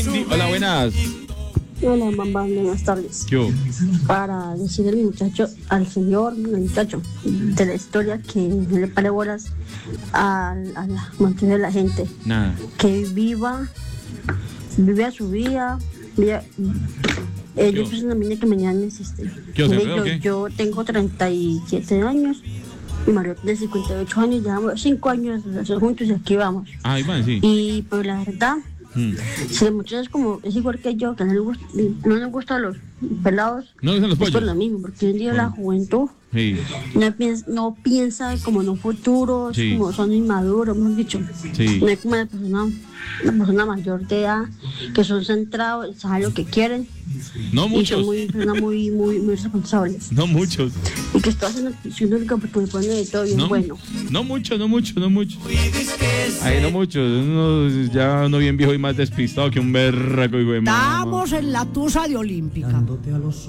Hola, buenas. Hola, mamá, buenas tardes. Yo. Para decirle al señor muchacho, de la historia que no le pare bolas a la mayoría de la gente. Nada. Que viva su vida. Yo soy una niña que mañana existe. Yo tengo 37 años. Mi marido tiene 58 años, llevamos 5 años de relación juntos y aquí vamos. Ah, Iván, sí. Y pues la verdad, si el muchacho es igual que yo, que no le gustan los pelados, No le gustan los es por pollos. lo mismo, porque hoy en día la juventud Sí. no piensa como en un futuro, Sí. como son inmaduros, hemos dicho. Sí. No es como la persona mayor de edad, que son centrados, saben lo que quieren. No Y muchos. son muy responsables. No muchos. Y que estoy haciendo lo único porque me pone de todo bien No, bueno. no mucho. Ay, no mucho. Ya uno bien viejo y más despistado que un berraco, hijo de mamá. Estamos en la tusa de Olímpica.